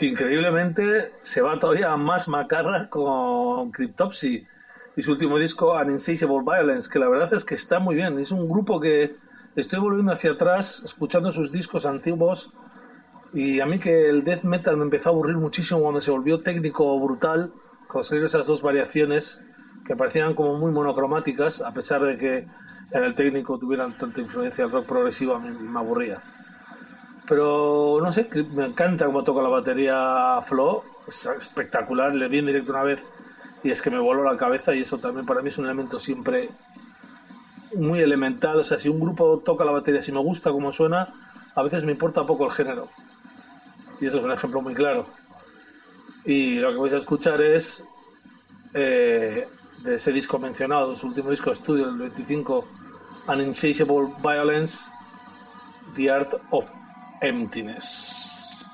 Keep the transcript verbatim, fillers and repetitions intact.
increíblemente se va todavía más macarra con Cryptopsy y su último disco An Insatiable Violence, que la verdad es que está muy bien. Es un grupo que estoy volviendo hacia atrás escuchando sus discos antiguos, y a mí que el death metal me empezó a aburrir muchísimo cuando se volvió técnico brutal, conseguir esas dos variaciones que parecían como muy monocromáticas, a pesar de que en el técnico tuvieran tanta influencia del rock progresivo, a mí me aburría. Pero no sé, me encanta cómo toca la batería Flo, es espectacular, le vi en directo una vez y es que me voló la cabeza, y eso también para mí es un elemento siempre muy elemental. O sea, si un grupo toca la batería, si me gusta cómo suena, a veces me importa poco el género, y eso es un ejemplo muy claro. Y lo que vais a escuchar es eh, de ese disco mencionado, su último disco de estudio del veinticinco, An Insatiable Violence, The Art of Emptiness.